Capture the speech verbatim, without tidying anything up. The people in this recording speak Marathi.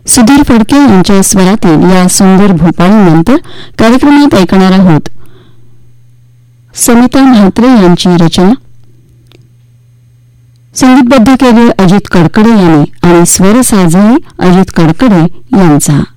सुधीर फडके यांच्या स्वरातील या सुंदर भूपाळीनंतर कार्यक्रमात ऐकणार आहोत समिता म्हात्रे यांची रचना, संगीतबद्ध केले अजित कडकडे यांनी आणि स्वर साजही अजित कडकडे यांचा.